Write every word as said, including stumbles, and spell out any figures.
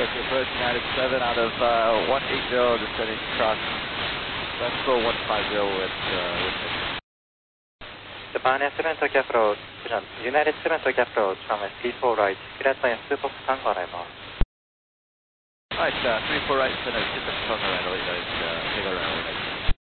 to approach United seven out of uh, one eighty, descending across Westfield one fifty with uh, with Japan seven Tokyo approach, United seven Tokyo approach, runway three four right, direct line two box tango arrival. Alright, uh, three four right, finish, get the phone around, uh, take around.